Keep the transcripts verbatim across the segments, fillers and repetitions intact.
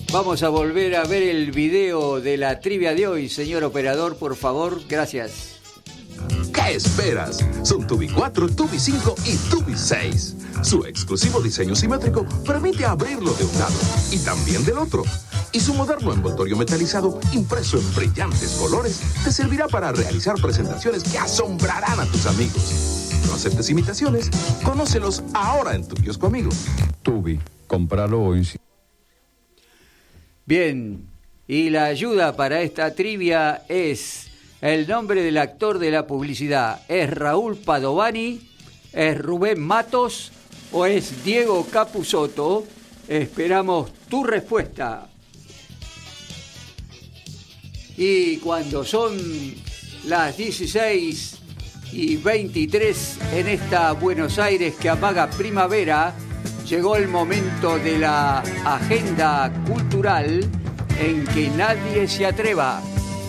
Vamos a volver a ver el video de la trivia de hoy, señor operador, por favor. Gracias. ¿Qué esperas? Son Tubi cuatro, Tubi cinco y Tubi seis. Su exclusivo diseño simétrico permite abrirlo de un lado y también del otro. Y su moderno envoltorio metalizado, impreso en brillantes colores, te servirá para realizar presentaciones que asombrarán a tus amigos. No aceptes imitaciones, conócelos ahora en tu kiosco amigo. Tubi, cómpralo hoy. Bien, y la ayuda para esta trivia es el nombre del actor de la publicidad. ¿Es Raúl Padovani? ¿Es Rubén Matos? ¿O es Diego Capusotto? Esperamos tu respuesta. Y cuando son las dieciséis y veintitrés en esta Buenos Aires que amaga primavera, llegó el momento de la agenda cultural en que nadie se atreva.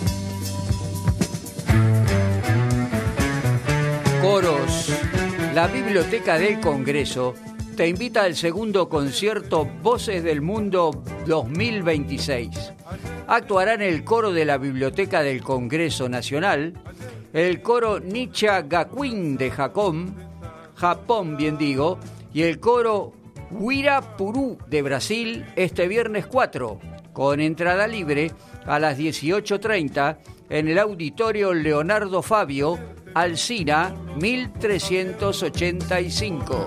Coros. La Biblioteca del Congreso te invita al segundo concierto Voces del Mundo dos mil veintiséis. Actuarán el coro de la Biblioteca del Congreso Nacional, el coro Nicha Gakuin de Japón, Japón bien digo, y el coro Huirapuru de Brasil este viernes cuatro, con entrada libre a las dieciocho treinta en el Auditorio Leonardo Fabio, Alsina mil trescientos ochenta y cinco.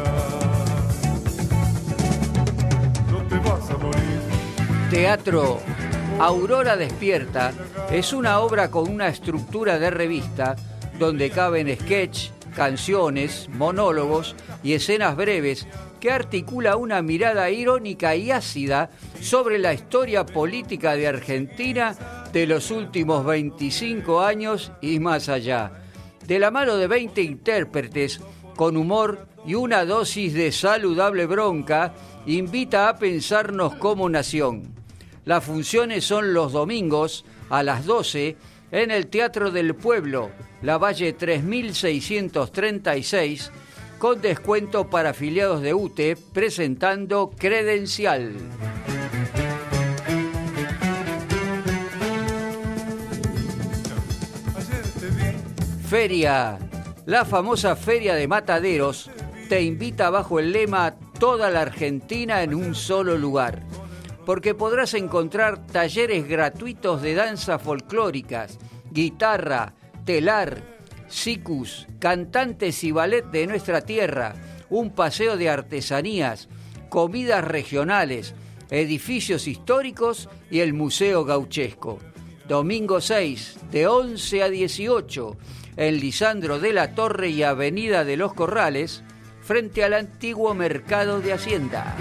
Teatro Aurora Despierta es una obra con una estructura de revista donde caben sketch, canciones, monólogos y escenas breves que articula una mirada irónica y ácida sobre la historia política de Argentina de los últimos veinticinco años y más allá. De la mano de veinte intérpretes, con humor y una dosis de saludable bronca, invita a pensarnos como nación. Las funciones son los domingos a las doce en el Teatro del Pueblo, Lavalle tres mil seiscientos treinta y seis, con descuento para afiliados de U T E, presentando credencial. Feria. La famosa Feria de Mataderos te invita bajo el lema Toda la Argentina en un solo lugar, porque podrás encontrar talleres gratuitos de danzas folclóricas, guitarra, telar, sicus, cantantes y ballet de nuestra tierra, un paseo de artesanías, comidas regionales, edificios históricos y el Museo Gauchesco. Domingo seis, de once a dieciocho, en Lisandro de la Torre y Avenida de los Corrales, frente al antiguo Mercado de Hacienda.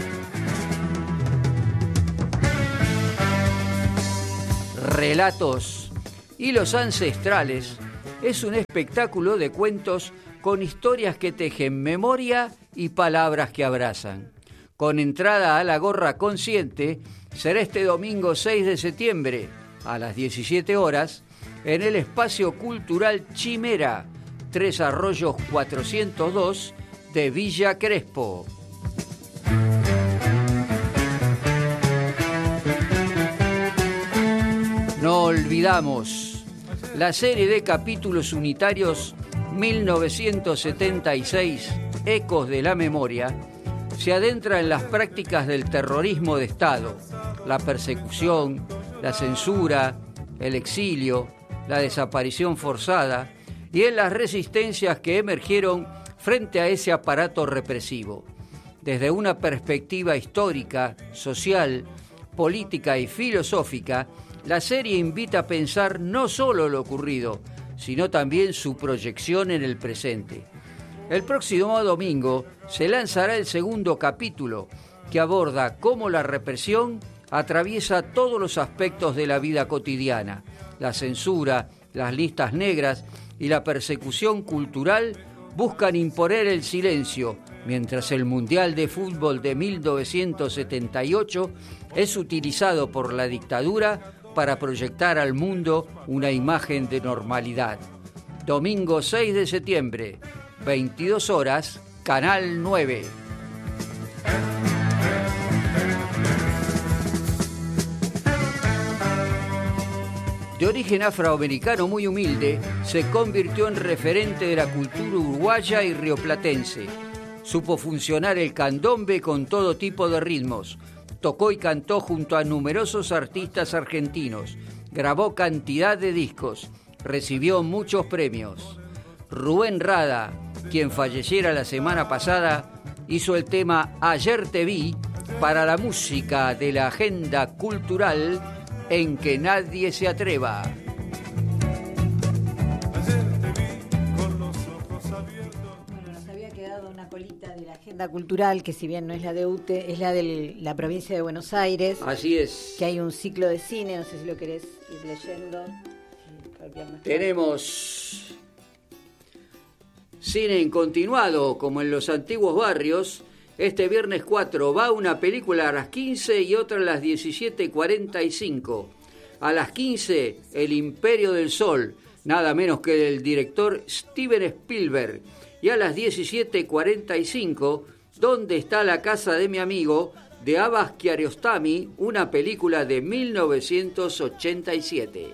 Relatos y los ancestrales es un espectáculo de cuentos con historias que tejen memoria y palabras que abrazan. Con entrada a la gorra consciente, será este domingo seis de septiembre a las diecisiete horas en el Espacio Cultural Chimera, Tres Arroyos cuatrocientos dos de Villa Crespo. No olvidamos la serie de capítulos unitarios mil novecientos setenta y seis, Ecos de la Memoria, se adentra en las prácticas del terrorismo de Estado, la persecución, la censura, el exilio, la desaparición forzada y en las resistencias que emergieron frente a ese aparato represivo. Desde una perspectiva histórica, social, política y filosófica, la serie invita a pensar no solo lo ocurrido, sino también su proyección en el presente. El próximo domingo se lanzará el segundo capítulo, que aborda cómo la represión atraviesa todos los aspectos de la vida cotidiana. La censura, las listas negras y la persecución cultural buscan imponer el silencio, mientras el Mundial de Fútbol de mil novecientos setenta y ocho es utilizado por la dictadura para proyectar al mundo una imagen de normalidad. Domingo seis de septiembre, veintidós horas, Canal nueve. origen afroamericano muy humilde, se convirtió en referente de la cultura uruguaya y rioplatense. Supo funcionar el candombe con todo tipo de ritmos. Tocó y cantó junto a numerosos artistas argentinos. Grabó cantidad de discos. Recibió muchos premios. Rubén Rada, quien falleciera la semana pasada, hizo el tema Ayer te vi para la música de la agenda cultural En que nadie se atreva. Bueno, nos había quedado una colita de la agenda cultural, que si bien no es la de U T E, es la de la provincia de Buenos Aires. Así es. Que hay un ciclo de cine, no sé si lo querés ir leyendo. Tenemos cine en continuado, como en los antiguos barrios. Este viernes cuatro va una película a las quince y otra a las diecisiete cuarenta y cinco. A las quince, El Imperio del Sol, nada menos que del director Steven Spielberg. Y a las diecisiete cuarenta y cinco, ¿Dónde está la casa de mi amigo?, de Abbas Kiarostami, una película de mil novecientos ochenta y siete.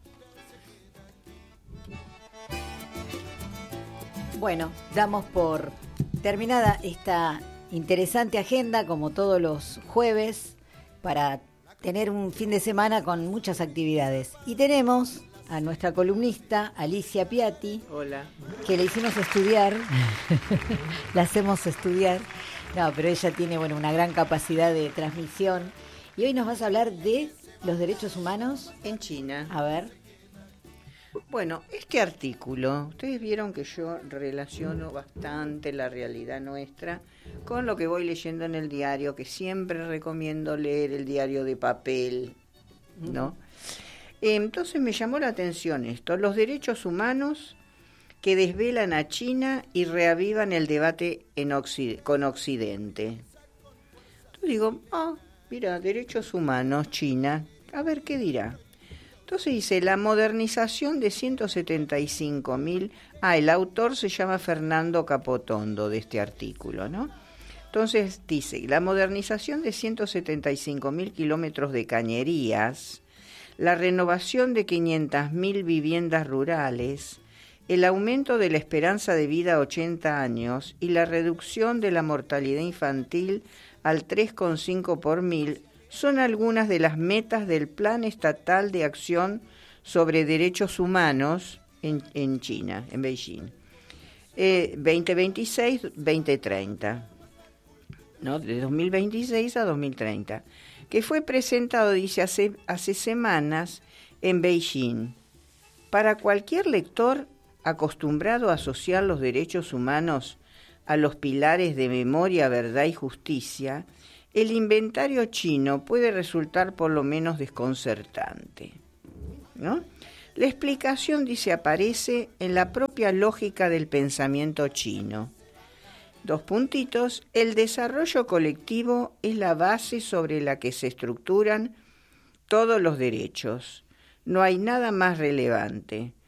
Bueno, damos por terminada esta interesante agenda, como todos los jueves, para tener un fin de semana con muchas actividades. Y tenemos a nuestra columnista, Alicia Piatti. Hola. Que le hicimos estudiar, la hacemos estudiar. No, pero ella tiene, bueno, una gran capacidad de transmisión. Y hoy nos vas a hablar de los derechos humanos en China. A ver. Bueno, este artículo, ustedes vieron que yo relaciono bastante la realidad nuestra con lo que voy leyendo en el diario, que siempre recomiendo leer el diario de papel, ¿no? Entonces me llamó la atención esto, los derechos humanos que desvelan a China y reavivan el debate en Occid- con Occidente. Entonces digo, ah, mira, derechos humanos, China, a ver qué dirá. Entonces dice, la modernización de ciento setenta y cinco mil... Ah, el autor se llama Fernando Capotondo de este artículo, ¿no? Entonces dice, la modernización de ciento setenta y cinco mil kilómetros de cañerías, la renovación de quinientas mil viviendas rurales, el aumento de la esperanza de vida a ochenta años y la reducción de la mortalidad infantil al tres coma cinco por mil son algunas de las metas del Plan Estatal de Acción sobre Derechos Humanos en, en China, en Beijing, eh, veinte veintiséis a veinte treinta, ¿no? De dos mil veintiséis a dos mil treinta, que fue presentado, dice, hace, hace semanas en Beijing. Para cualquier lector acostumbrado a asociar los derechos humanos a los pilares de memoria, verdad y justicia, el inventario chino puede resultar por lo menos desconcertante, ¿no? La explicación, dice, aparece en la propia lógica del pensamiento chino. Dos puntitos, el desarrollo colectivo es la base sobre la que se estructuran todos los derechos. No hay nada más relevante.